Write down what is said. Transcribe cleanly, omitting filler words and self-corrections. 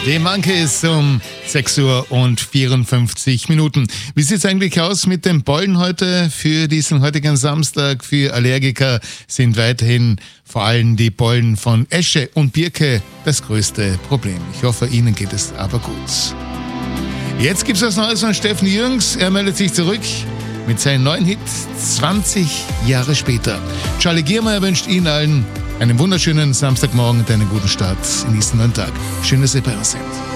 Die Monkeys um 6 Uhr und 54 Minuten. Wie sieht es eigentlich aus mit den Pollen heute für diesen heutigen Samstag? Für Allergiker sind weiterhin vor allem die Pollen von Esche und Birke das größte Problem. Ich hoffe, Ihnen geht es aber gut. Jetzt gibt es was Neues von Steffen Jürgens. Er meldet sich zurück mit seinem neuen Hit 20 Jahre später. Charlie Giermeier wünscht Ihnen allen einen wunderschönen Samstagmorgen und einen guten Start in diesen neuen Tag. Schön, dass Sie bei uns sind.